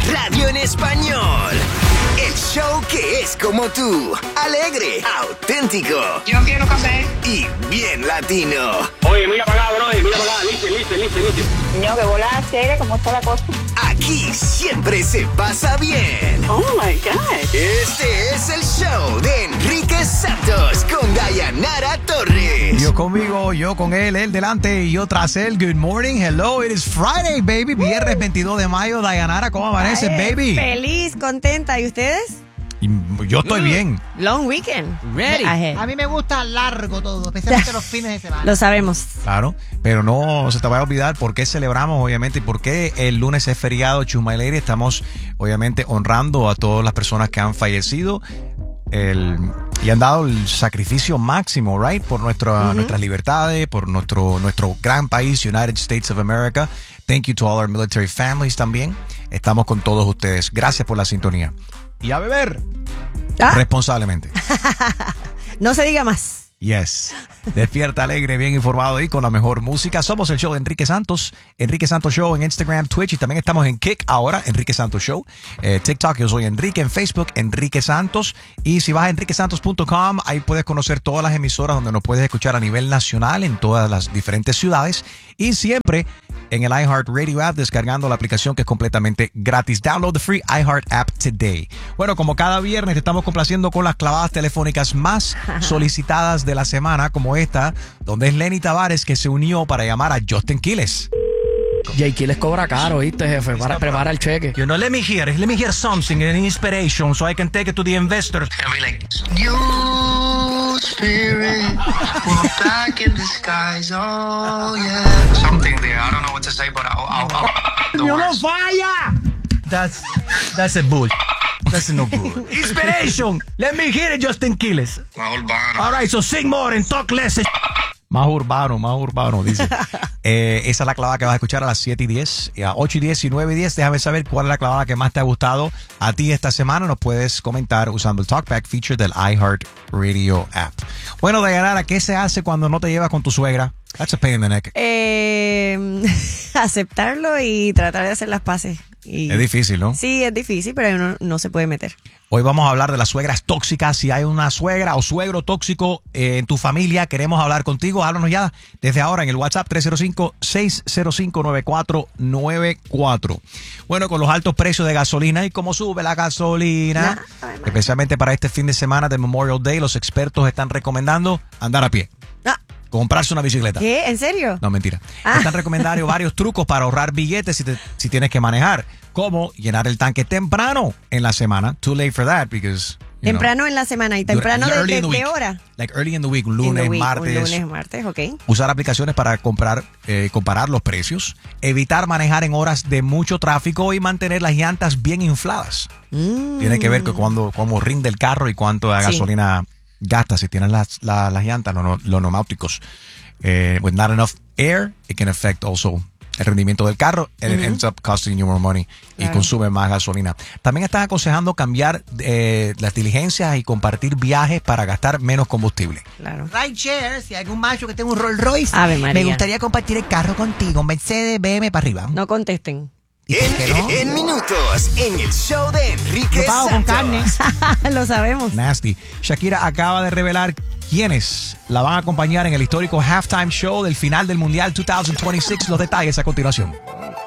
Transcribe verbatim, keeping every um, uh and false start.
radio en español. El show que es como tú, alegre, auténtico. Yo quiero café. Y bien latino. Oye, mira para acá, bro, mira para acá, listo, listo, listo, listo. No, que volada chévere, ¿cómo está la cosa? Aquí siempre se pasa bien. Oh my God. Este es el show de Enrique Santos con Dayanara Torres. Yo conmigo, yo con él, él delante y yo tras él. Good morning, hello, it is Friday, baby. Viernes veintidós de mayo. Dayanara, ¿cómo amaneces, baby? Feliz, contenta. ¿Y ustedes? Y yo estoy bien. Long weekend. Ready. Ahead. A mí me gusta largo todo, especialmente los fines de semana. Lo sabemos. Claro, pero no se te vaya a olvidar por qué celebramos, obviamente, y por qué el lunes es feriado, Chuma y Lady. Estamos, obviamente, honrando a todas las personas que han fallecido el, y han dado el sacrificio máximo, right, por nuestra, uh-huh. nuestras libertades, por nuestro, nuestro gran país, United States of America. Thank you to all our military families también. Estamos con todos ustedes. Gracias por la sintonía. Y a beber ¿Ah? responsablemente. No se diga más. Yes. Despierta alegre, bien informado y con la mejor música. Somos el show de Enrique Santos. Enrique Santos Show en Instagram, Twitch y también estamos en Kick ahora, Enrique Santos Show. Eh, TikTok, yo soy Enrique. En Facebook, Enrique Santos. Y si vas a enrique santos punto com, ahí puedes conocer todas las emisoras donde nos puedes escuchar a nivel nacional en todas las diferentes ciudades. Y siempre en el iHeartRadio app, descargando la aplicación que es completamente gratis. Download the free iHeart app today. Bueno, como cada viernes te estamos complaciendo con las clavadas telefónicas más solicitadas de la semana, como esta, donde es Lenny Tavares que se unió para llamar a Justin Quiles. Jake les cobra caro, ¿viste, jefe? Para, prepara el cheque. You know, let me hear, let me hear something, an inspiration, so I can take it to the investors. And be like, you spirit, we're back in disguise, oh yeah. Something there, I don't know what to say, but I'll, I'll, I'll ¡Yo no falla! That's, that's a bull. That's no good. Inspiration! Let me hear it, Justin Quiles. Más urbano. All right, so sing more and talk less. Más urbano, más urbano, dice. eh, esa es la clavada que vas a escuchar a las siete y diez, a ocho y diez y nueve y diez. Déjame saber cuál es la clavada que más te ha gustado a ti esta semana. Nos puedes comentar usando el Talkback feature del iHeartRadio app. Bueno, Dayanara, ¿qué se hace cuando no te llevas con tu suegra? That's a pain in the neck. Eh, aceptarlo y tratar de hacer las paces. Y, es difícil, ¿no? Sí, es difícil, pero uno no se puede meter. Hoy vamos a hablar de las suegras tóxicas. Si hay una suegra o suegro tóxico eh, en tu familia, queremos hablar contigo. Háblanos ya desde ahora en el WhatsApp tres cero cinco, seis cero cinco, nueve cuatro nueve cuatro. Bueno, con los altos precios de gasolina y cómo sube la gasolina, nah, especialmente para este fin de semana del Memorial Day, los expertos están recomendando andar a pie. Ah. Comprarse una bicicleta. ¿Qué? ¿En serio? No, mentira. Ah. Están recomendando varios trucos para ahorrar billetes si, te, si tienes que manejar. Como llenar el tanque temprano en la semana. Too late for that because... Temprano know, en la semana y temprano de, de, de hora. Like early in the week, lunes, week, martes. Lunes, martes, ok. Usar aplicaciones para comprar, eh, comparar los precios. Evitar manejar en horas de mucho tráfico y mantener las llantas bien infladas. Mm. Tiene que ver con cuando, cómo rinde el carro y cuánto de gasolina sí. gasta. Si tienes las, las, las llantas, los, los neumáticos, eh, with not enough air, it can affect also el rendimiento del carro, and uh-huh. it ends up costing you more money claro. y consume más gasolina. También están aconsejando cambiar eh, las diligencias y compartir viajes para gastar menos combustible. Claro. Ride share, si hay algún macho que tenga un Rolls Royce, Ave María. me gustaría compartir el carro contigo, Mercedes, B M para arriba. No contesten. En, no? en minutos, en el show de Enrique Yo pago Santos. con carne. Lo sabemos. Nasty. Shakira acaba de revelar quiénes la van a acompañar en el histórico halftime show del final del Mundial dos mil veintiséis. Los detalles a continuación.